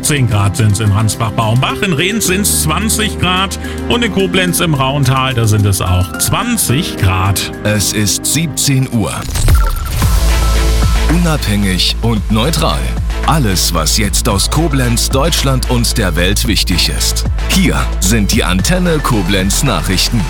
18 Grad sind es in Ransbach-Baumbach, in Rehns sind es 20 Grad und in Koblenz im Rauental, da sind es auch 20 Grad. Es ist 17 Uhr. Unabhängig und neutral. Alles, was jetzt aus Koblenz, Deutschland und der Welt wichtig ist. Hier sind die Antenne Koblenz Nachrichten.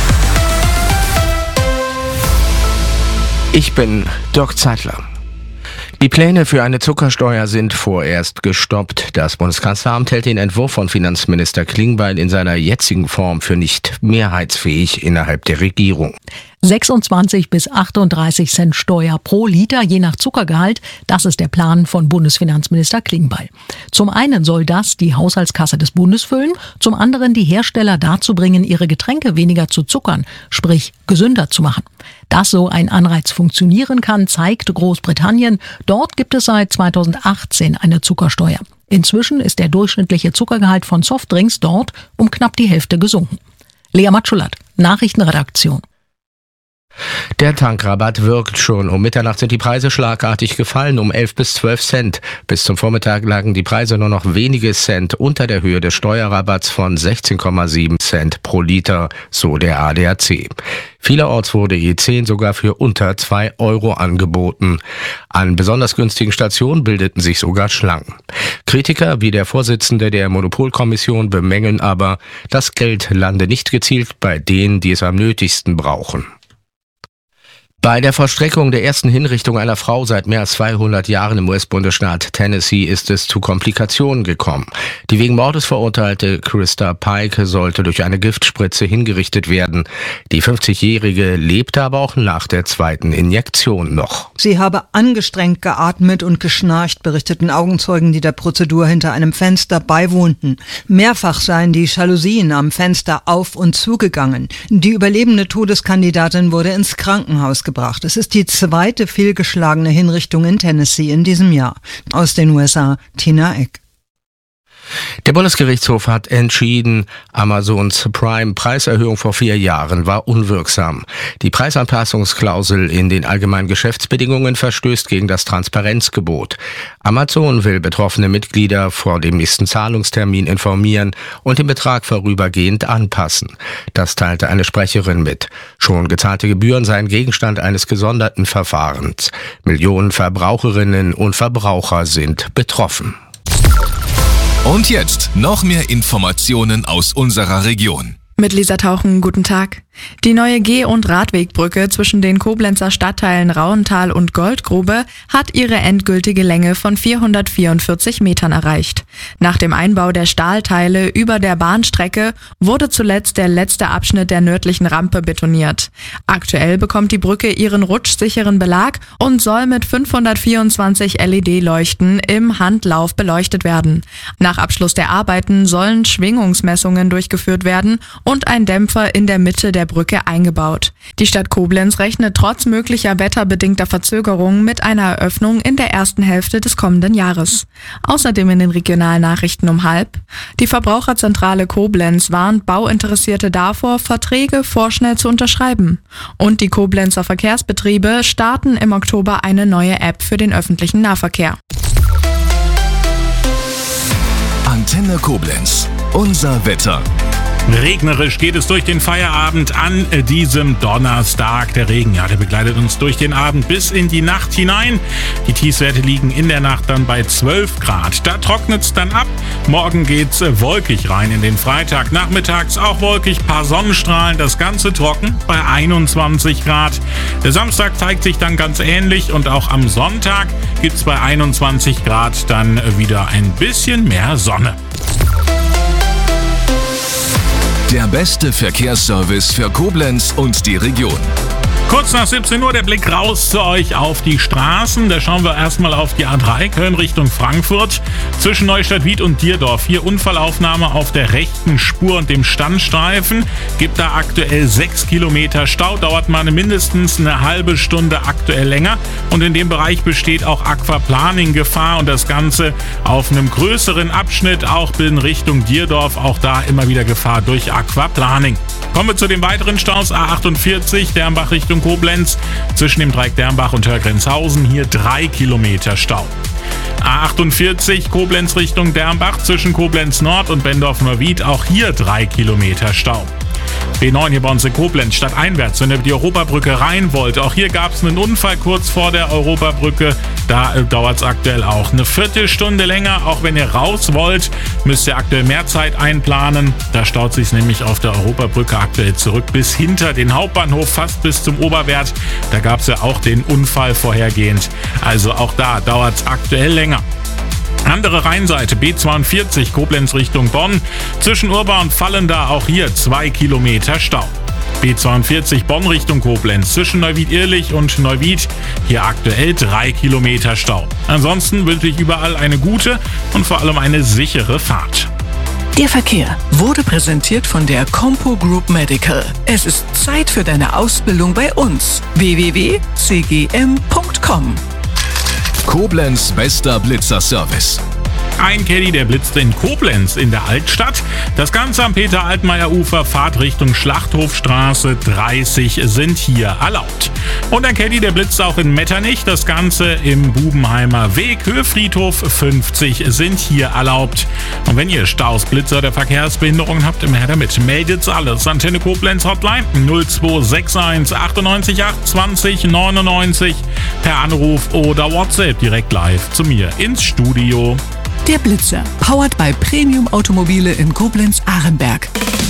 Ich bin Dirk Zeitler. Die Pläne für eine Zuckersteuer sind vorerst gestoppt. Das Bundeskanzleramt hält den Entwurf von Finanzminister Klingbeil in seiner jetzigen Form für nicht mehrheitsfähig innerhalb der Regierung. 26 bis 38 Cent Steuer pro Liter, je nach Zuckergehalt. Das ist der Plan von Bundesfinanzminister Klingbeil. Zum einen soll das die Haushaltskasse des Bundes füllen, zum anderen die Hersteller dazu bringen, ihre Getränke weniger zu zuckern, sprich gesünder zu machen. Dass so ein Anreiz funktionieren kann, zeigt Großbritannien. Dort gibt es seit 2018 eine Zuckersteuer. Inzwischen ist der durchschnittliche Zuckergehalt von Softdrinks dort um knapp die Hälfte gesunken. Lea Matschulat, Nachrichtenredaktion. Der Tankrabatt wirkt schon. Um Mitternacht sind die Preise schlagartig gefallen, um 11 bis 12 Cent. Bis zum Vormittag lagen die Preise nur noch wenige Cent unter der Höhe des Steuerrabatts von 16,7 Cent pro Liter, so der ADAC. Vielerorts wurde E10 sogar für unter 2 Euro angeboten. An besonders günstigen Stationen bildeten sich sogar Schlangen. Kritiker wie der Vorsitzende der Monopolkommission bemängeln aber, das Geld lande nicht gezielt bei denen, die es am nötigsten brauchen. Bei der Vollstreckung der ersten Hinrichtung einer Frau seit mehr als 200 Jahren im US-Bundesstaat Tennessee ist es zu Komplikationen gekommen. Die wegen Mordes verurteilte Krista Pike sollte durch eine Giftspritze hingerichtet werden. Die 50-Jährige lebte aber auch nach der zweiten Injektion noch. Sie habe angestrengt geatmet und geschnarcht, berichteten Augenzeugen, die der Prozedur hinter einem Fenster beiwohnten. Mehrfach seien die Jalousien am Fenster auf und zugegangen. Die überlebende Todeskandidatin wurde ins Krankenhaus gebracht. Es ist die zweite fehlgeschlagene Hinrichtung in Tennessee in diesem Jahr. Aus den USA, Tina Eck. Der Bundesgerichtshof hat entschieden, Amazons Prime-Preiserhöhung vor 4 Jahren war unwirksam. Die Preisanpassungsklausel in den allgemeinen Geschäftsbedingungen verstößt gegen das Transparenzgebot. Amazon will betroffene Mitglieder vor dem nächsten Zahlungstermin informieren und den Betrag vorübergehend anpassen. Das teilte eine Sprecherin mit. Schon gezahlte Gebühren seien Gegenstand eines gesonderten Verfahrens. Millionen Verbraucherinnen und Verbraucher sind betroffen. Und jetzt noch mehr Informationen aus unserer Region. Mit Lisa Tauchen, guten Tag. Die neue Geh- und Radwegbrücke zwischen den Koblenzer Stadtteilen Rauental und Goldgrube hat ihre endgültige Länge von 444 Metern erreicht. Nach dem Einbau der Stahlteile über der Bahnstrecke wurde zuletzt der letzte Abschnitt der nördlichen Rampe betoniert. Aktuell bekommt die Brücke ihren rutschsicheren Belag und soll mit 524 LED-Leuchten im Handlauf beleuchtet werden. Nach Abschluss der Arbeiten sollen Schwingungsmessungen durchgeführt werden und ein Dämpfer in der Mitte der Brücke eingebaut. Die Stadt Koblenz rechnet trotz möglicher wetterbedingter Verzögerungen mit einer Eröffnung in der ersten Hälfte des kommenden Jahres. Außerdem in den Regionalnachrichten um 12:30. Die Verbraucherzentrale Koblenz warnt Bauinteressierte davor, Verträge vorschnell zu unterschreiben. Und die Koblenzer Verkehrsbetriebe starten im Oktober eine neue App für den öffentlichen Nahverkehr. Antenne Koblenz. Unser Wetter. Regnerisch geht es durch den Feierabend an diesem Donnerstag. Der Regen, der begleitet uns durch den Abend bis in die Nacht hinein. Die Tiefstwerte liegen in der Nacht dann bei 12 Grad. Da trocknet es dann ab. Morgen geht's wolkig rein in den Freitag. Nachmittags auch wolkig, paar Sonnenstrahlen, das Ganze trocken bei 21 Grad. Der Samstag zeigt sich dann ganz ähnlich und auch am Sonntag gibt's bei 21 Grad dann wieder ein bisschen mehr Sonne. Der beste Verkehrsservice für Koblenz und die Region. Kurz nach 17 Uhr der Blick raus zu euch auf die Straßen. Da schauen wir erstmal auf die A3 Köln Richtung Frankfurt. Zwischen Neustadt-Wied und Dierdorf. Hier Unfallaufnahme auf der rechten Spur und dem Standstreifen. Gibt da aktuell 6 Kilometer Stau. Dauert mal mindestens eine halbe Stunde aktuell länger. Und in dem Bereich besteht auch Aquaplaning-Gefahr. Und das Ganze auf einem größeren Abschnitt, auch in Richtung Dierdorf. Auch da immer wieder Gefahr durch Aquaplaning. Kommen wir zu den weiteren Staus. A48 Dernbach Richtung Koblenz. Zwischen dem Dreieck Dernbach und Hörgrenzhausen hier 3 Kilometer Stau. A48 Koblenz Richtung Dernbach zwischen Koblenz Nord und Bendorf-Neuwied, auch hier 3 Kilometer Stau. B9 hier bei uns in Koblenz, stadteinwärts, wenn ihr die Europabrücke rein wollt. Auch hier gab es einen Unfall kurz vor der Europabrücke. Da dauert es aktuell auch eine Viertelstunde länger. Auch wenn ihr raus wollt, müsst ihr aktuell mehr Zeit einplanen. Da staut sich nämlich auf der Europabrücke aktuell zurück bis hinter den Hauptbahnhof, fast bis zum Oberwert. Da gab es ja auch den Unfall vorhergehend. Also auch da dauert es aktuell länger. Andere Rheinseite, B42 Koblenz Richtung Bonn. Zwischen Urba und Vallendar auch hier 2 Kilometer Stau. B42 Bonn Richtung Koblenz zwischen Neuwied-Irlich und Neuwied. Hier aktuell 3 Kilometer Stau. Ansonsten wünsche ich überall eine gute und vor allem eine sichere Fahrt. Der Verkehr wurde präsentiert von der Compo Group Medical. Es ist Zeit für deine Ausbildung bei uns. www.cgm.com. Koblenz bester Blitzer-Service. Ein Caddy, der blitzte in Koblenz in der Altstadt. Das Ganze am Peter-Altmaier-Ufer, Fahrt Richtung Schlachthofstraße, 30 sind hier erlaubt. Und ein Caddy, der blitzt auch in Metternich. Das Ganze im Bubenheimer Weg, Höhefriedhof, 50 sind hier erlaubt. Und wenn ihr Staus, Blitzer oder Verkehrsbehinderungen habt, immer her damit. Meldet's alles. Antenne Koblenz Hotline 0261 98 8 20 99 per Anruf oder WhatsApp direkt live zu mir ins Studio. Der Blitzer, powered by Premium Automobile in Koblenz-Arenberg.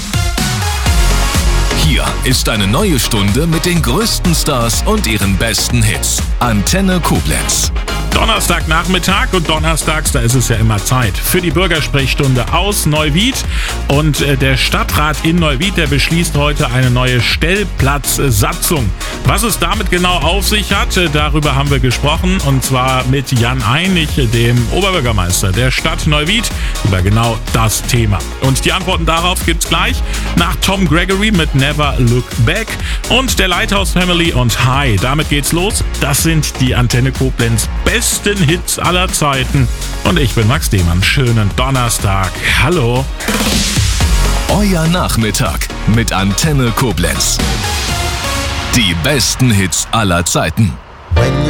Hier ist eine neue Stunde mit den größten Stars und ihren besten Hits. Antenne Koblenz. Donnerstagnachmittag und donnerstags, da ist es ja immer Zeit für die Bürgersprechstunde aus Neuwied. Und der Stadtrat in Neuwied, der beschließt heute eine neue Stellplatzsatzung. Was es damit genau auf sich hat, darüber haben wir gesprochen. Und zwar mit Jan Einig, dem Oberbürgermeister der Stadt Neuwied, über genau das Thema. Und die Antworten darauf gibt's gleich nach Tom Gregory mit Never Look Back und der Lighthouse Family und Hi. Damit geht's los. Das sind die Antenne Koblenz besten Hits aller Zeiten. Und ich bin Max Dehmann. Schönen Donnerstag. Hallo. Euer Nachmittag mit Antenne Koblenz. Die besten Hits aller Zeiten.